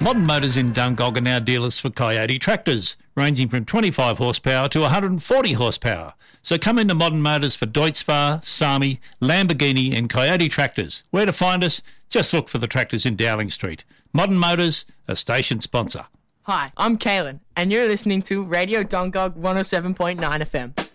Modern Motors in Dungog are now dealers for Coyote tractors, ranging from 25 horsepower to 140 horsepower. So come into Modern Motors for Deutz-Fahr, Sami, Lamborghini and Coyote tractors. Where to find us? Just look for the tractors in Dowling Street. Modern Motors, a station sponsor. Hi, I'm Kaylin, and you're listening to Radio Dungog 107.9 FM.